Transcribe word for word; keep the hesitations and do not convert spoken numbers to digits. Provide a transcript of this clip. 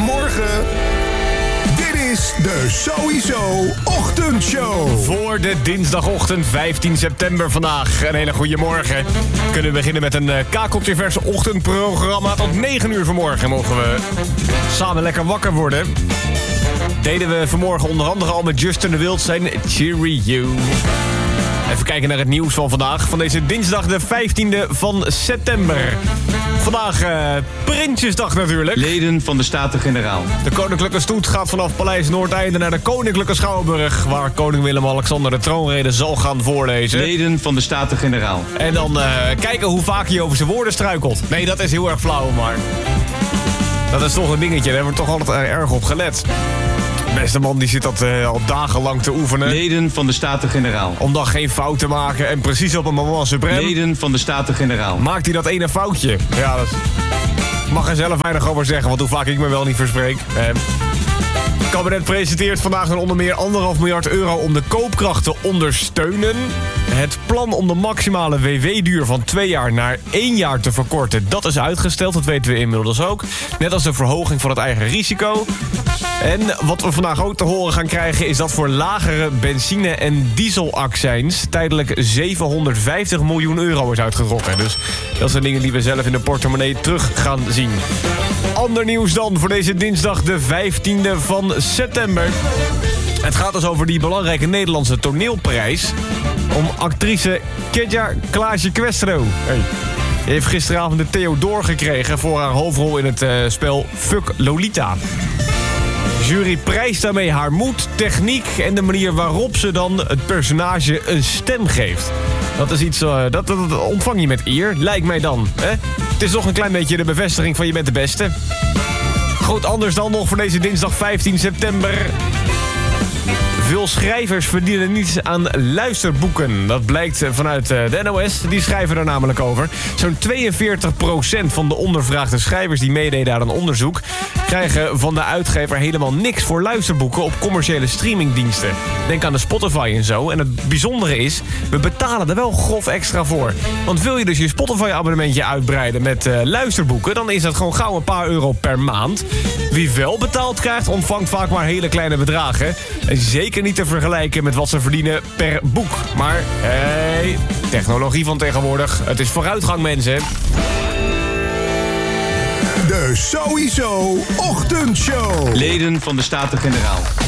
Goedemorgen. Dit is de Sowieso Ochtendshow. Voor de dinsdagochtend vijftien september vandaag. Een hele goede morgen. We kunnen beginnen met een uh, kakeltjeverse ochtendprogramma. Tot negen uur vanmorgen mogen we samen lekker wakker worden. Deden we vanmorgen onder andere al met Justin de Wild zijn Cheerio. Even kijken naar het nieuws van vandaag. Van deze dinsdag de vijftiende van september. Vandaag uh, Prinsjesdag natuurlijk. Leden van de Staten-Generaal. De koninklijke stoet gaat vanaf Paleis Noordeinde naar de Koninklijke Schouwburg, waar koning Willem-Alexander de troonrede zal gaan voorlezen. Leden van de Staten-Generaal. En dan uh, kijken hoe vaak hij over zijn woorden struikelt. Nee, dat is heel erg flauw, maar dat is toch een dingetje. Daar hebben we toch altijd uh, erg op gelet. De beste man die zit dat uh, al dagenlang te oefenen. Leden van de Staten-Generaal. Om dan geen fout te maken en precies op een moment suprême. Leden van de Staten-Generaal. Maakt hij dat ene foutje? Ja, dat ik mag er zelf weinig over zeggen, want hoe vaak ik me wel niet verspreek. Eh. Het kabinet presenteert vandaag een onder meer anderhalf miljard euro om de koopkracht te ondersteunen. Het plan om de maximale W W-duur van twee jaar naar één jaar te verkorten, dat is uitgesteld. Dat weten we inmiddels ook. Net als de verhoging van het eigen risico. En wat we vandaag ook te horen gaan krijgen is dat voor lagere benzine- en dieselaccijns tijdelijk zevenhonderdvijftig miljoen euro is uitgetrokken. Dus dat zijn dingen die we zelf in de portemonnee terug gaan zien. Ander nieuws dan voor deze dinsdag de vijftiende van september. Het gaat dus over die belangrijke Nederlandse toneelprijs om actrice Kedja Klaasje Questro. Hey. Die heeft gisteravond de Theodor gekregen voor haar hoofdrol in het uh, spel Fuck Lolita. De jury prijst daarmee haar moed, techniek en de manier waarop ze dan het personage een stem geeft. Dat is iets, uh, dat, dat, dat ontvang je met eer, lijkt mij dan. Hè? Het is toch een klein beetje de bevestiging van je bent de beste. Goed, anders dan nog voor deze dinsdag vijftien september. Veel schrijvers verdienen niets aan luisterboeken. Dat blijkt vanuit de N O S. Die schrijven er namelijk over. Zo'n tweeënveertig procent van de ondervraagde schrijvers die meededen aan een onderzoek krijgen van de uitgever helemaal niks voor luisterboeken op commerciële streamingdiensten. Denk aan de Spotify en zo. En het bijzondere is, we betalen er wel grof extra voor. Want wil je dus je Spotify-abonnementje uitbreiden met uh, luisterboeken, dan is dat gewoon gauw een paar euro per maand. Wie wel betaald krijgt, ontvangt vaak maar hele kleine bedragen. En zeker niet te vergelijken met wat ze verdienen per boek. Maar, hey, technologie van tegenwoordig. Het is vooruitgang, mensen. De Sowieso Ochtendshow. Leden van de Staten-Generaal.